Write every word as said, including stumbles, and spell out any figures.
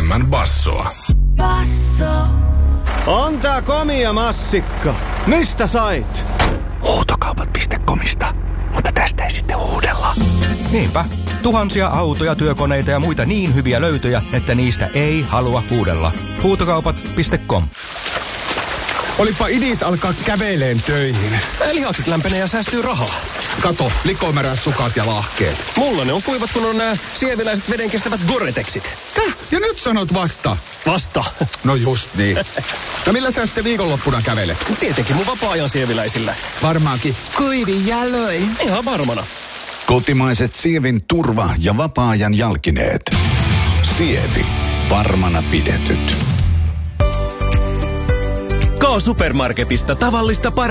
enemmän bassoa. Basso. On tää komia massikka. Mistä sait? Huutokaupat piste comista. Mutta tästä ei sitten huudella. Niinpä. Tuhansia autoja, työkoneita ja muita niin hyviä löytöjä, että niistä ei halua huudella. Huutokaupat piste com. Olipa idis alkaa käveleen töihin. Lihakset lämpenee ja säästyy rahaa. Kato, likomärät sukat ja lahkeet. Mulla ne on kuivat, kun on nämä sieviläiset vedenkestävät Gore-Texit. Täh? Ja nyt sanot vasta? Vasta. No just niin. No millä sä sitten viikonloppuna kävelet? Tietenkin mun vapaa-ajan sieviläisillä. Varmaankin kuivin jaloin. Ihan varmana. Kotimaiset sievin turva- ja vapaa-ajan jalkineet. Sievi. Varmana pidetyt. K-Supermarketista tavallista parempaa.